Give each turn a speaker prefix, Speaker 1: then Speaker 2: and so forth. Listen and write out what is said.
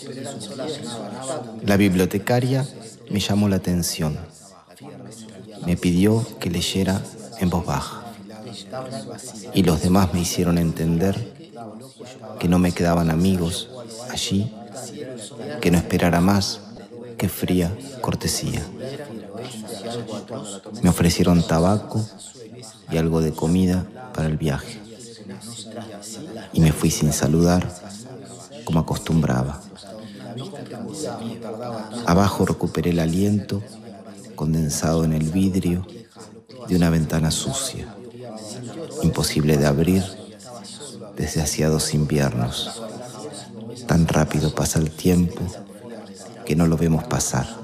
Speaker 1: La bibliotecaria me llamó la atención. Me pidió que leyera en voz baja. Y los demás me hicieron entender que no me quedaban amigos allí, que no esperara más que fría cortesía. Me ofrecieron tabaco y algo de comida para el viaje. Y me fui sin saludar, como acostumbraba. Abajo recuperé el aliento condensado en el vidrio de una ventana sucia, imposible de abrir desde hacía 2 inviernos. Tan rápido pasa el tiempo que no lo vemos pasar.